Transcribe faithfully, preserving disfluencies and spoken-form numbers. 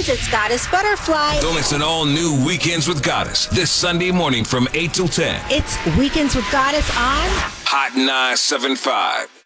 weekends, it's Goddess Butterfly. Don't miss an all-new Weekends with Goddess this Sunday morning from eight till ten. It's Weekends with Goddess on Hot nine seven five.